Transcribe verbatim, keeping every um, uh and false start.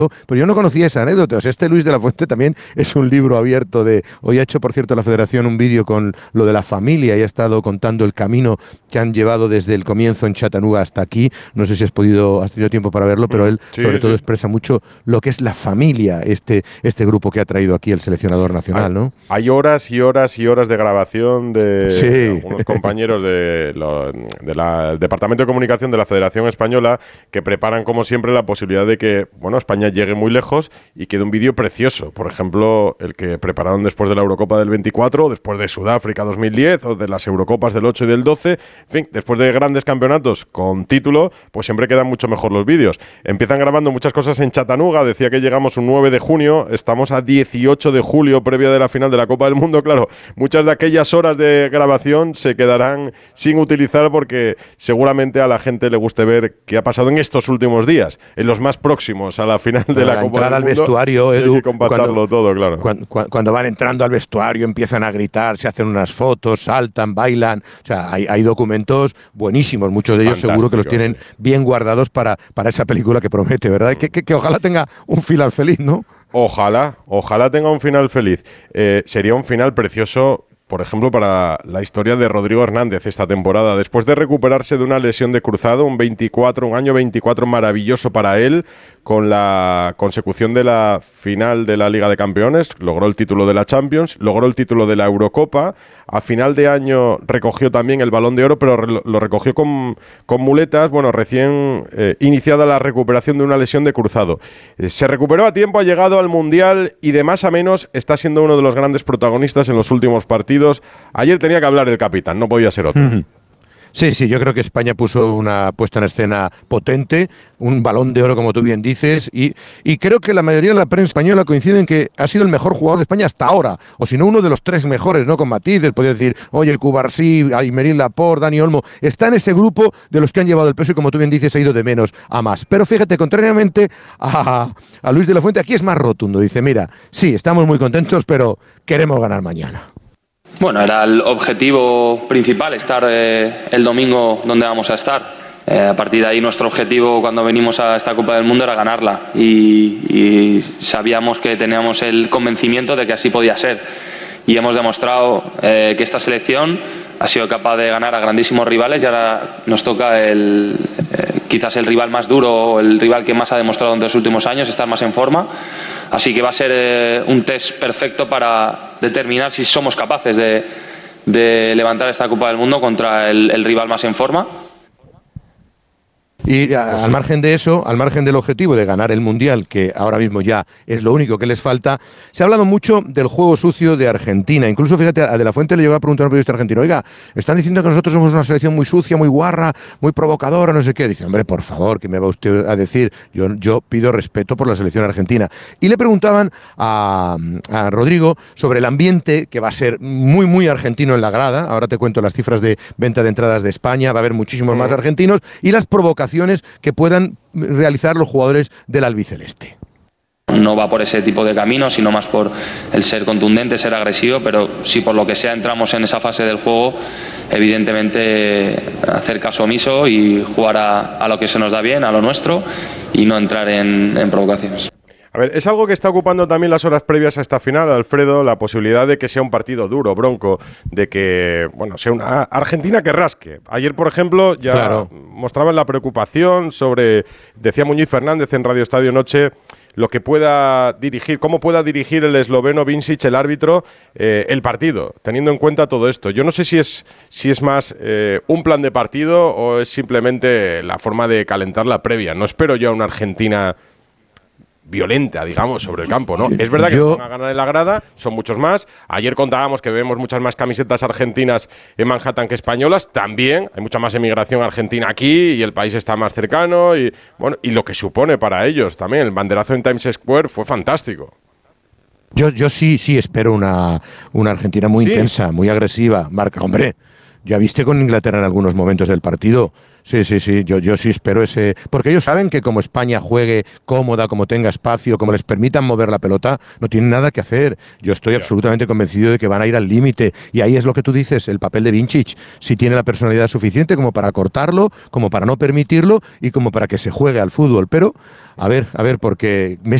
Pero yo no conocía esa anécdota. O sea, este Luis de la Fuente también es un libro abierto de... Hoy ha hecho, por cierto, la Federación un vídeo con lo de la familia y ha estado contando el camino que han llevado desde el comienzo en Chattanooga hasta aquí. No sé si has podido, has tenido tiempo para verlo, pero él sí, sobre sí. todo expresa mucho lo que es la familia, este, este grupo que ha traído aquí el seleccionador nacional, hay, ¿no? Hay horas y horas y horas de grabación de, Sí. de algunos compañeros del de de Departamento de Comunicación de la Federación Española que preparan, como siempre, la posibilidad de que, bueno, España llegue muy lejos y quede un vídeo precioso. Por ejemplo, el que prepararon después de la Eurocopa del veinticuatro, después de Sudáfrica dos mil diez o de las Eurocopas del ocho y del doce. En fin, después de grandes campeonatos con título, pues siempre quedan mucho mejor los vídeos. Empiezan grabando muchas cosas en Chattanooga. Decía que llegamos un nueve de junio, estamos a dieciocho de julio, previa de la final de la Copa del Mundo. Claro, muchas de aquellas horas de grabación se quedarán sin utilizar porque seguramente a la gente le guste ver qué ha pasado en estos últimos días, en los más próximos a la final de la, la Copa entrada del al Mundo. vestuario, Edu, hay que compactarlo cuando, todo, claro. Cuando, cuando van entrando al vestuario empiezan a gritar, se hacen unas fotos, saltan, bailan. O sea, hay, hay documentos buenísimos, muchos de ellos Fantástico, seguro que los tienen sí. bien guardados para, para esa película que promete, ¿verdad? Mm. Que, que, que ojalá tenga un final feliz, ¿no? Ojalá, ojalá tenga un final feliz. Eh, sería un final precioso, por ejemplo, para la historia de Rodrigo Hernández esta temporada. Después de recuperarse de una lesión de cruzado, un veinticuatro, un año veinticuatro maravilloso para él, con la consecución de la final de la Liga de Campeones, logró el título de la Champions, logró el título de la Eurocopa. A final de año recogió también el Balón de Oro, pero re- lo recogió con, con muletas, bueno, recién eh, iniciada la recuperación de una lesión de cruzado. Eh, se recuperó a tiempo, ha llegado al Mundial y de más a menos está siendo uno de los grandes protagonistas en los últimos partidos. Ayer tenía que hablar el capitán, no podía ser otro. Mm-hmm. Sí, sí, yo creo que España puso una puesta en escena potente, un Balón de Oro, como tú bien dices, y, y creo que la mayoría de la prensa española coincide en que ha sido el mejor jugador de España hasta ahora, o si no uno de los tres mejores, ¿no? Con matices, podría decir, oye, Cubarsí, Aymeric Laporte, Dani Olmo, está en ese grupo de los que han llevado el peso y, como tú bien dices, ha ido de menos a más. Pero fíjate, contrariamente a, a Luis de la Fuente, aquí es más rotundo, dice, mira, sí, estamos muy contentos, pero queremos ganar mañana. Bueno, era el objetivo principal, estar eh, el domingo donde vamos a estar. Eh, a partir de ahí nuestro objetivo cuando venimos a esta Copa del Mundo era ganarla y, y sabíamos que teníamos el convencimiento de que así podía ser. Y hemos demostrado eh, que esta selección ha sido capaz de ganar a grandísimos rivales y ahora nos toca el, eh, quizás el rival más duro o el rival que más ha demostrado en los últimos años estar más en forma. Así que va a ser eh, un test perfecto para determinar si somos capaces de, de levantar esta Copa del Mundo contra el, el rival más en forma. Y a, al margen de eso, al margen del objetivo de ganar el Mundial, que ahora mismo ya es lo único que les falta, se ha hablado mucho del juego sucio de Argentina. Incluso, fíjate, a De la Fuente le llegó a preguntar a un periodista argentino, oiga, están diciendo que nosotros somos una selección muy sucia, muy guarra, muy provocadora, no sé qué. Dice, hombre, por favor, ¿qué me va usted a decir? Yo, yo pido respeto por la selección argentina. Y le preguntaban a, a Rodrigo sobre el ambiente, que va a ser muy, muy argentino en la grada. Ahora te cuento las cifras de venta de entradas de España, va a haber muchísimos más argentinos, y las provocaciones que puedan realizar los jugadores del albiceleste. No va por ese tipo de camino, sino más por el ser contundente, ser agresivo, pero si por lo que sea entramos en esa fase del juego, evidentemente hacer caso omiso y jugar a, a lo que se nos da bien, a lo nuestro, y no entrar en, en provocaciones. A ver, es algo que está ocupando también las horas previas a esta final, Alfredo, la posibilidad de que sea un partido duro, bronco, de que, bueno, sea una Argentina que rasque. Ayer, por ejemplo, ya claro. mostraban la preocupación sobre, decía Muñiz Fernández en Radio Estadio Noche, lo que pueda dirigir, cómo pueda dirigir el esloveno Vincic, el árbitro, eh, el partido, teniendo en cuenta todo esto. Yo no sé si es, si es más eh, un plan de partido o es simplemente la forma de calentar la previa. No espero yo a una Argentina violenta, digamos, sobre el campo, ¿no? Es verdad que yo... van a ganar en la grada, son muchos más. Ayer contábamos que vemos muchas más camisetas argentinas en Manhattan que españolas. También hay mucha más emigración argentina aquí y el país está más cercano y, bueno, y lo que supone para ellos también. El banderazo en Times Square fue fantástico. Yo, yo sí, sí espero una, una Argentina muy sí. intensa, muy agresiva. Marca, hombre, ya viste con Inglaterra en algunos momentos del partido. Sí, sí, sí, yo, yo sí espero ese... Porque ellos saben que como España juegue cómoda, como tenga espacio, como les permitan mover la pelota, no tienen nada que hacer. Yo estoy Ya. absolutamente convencido de que van a ir al límite. Y ahí es lo que tú dices, el papel de Vincic. Si tiene la personalidad suficiente como para cortarlo, como para no permitirlo y como para que se juegue al fútbol. Pero, a ver, a ver, porque...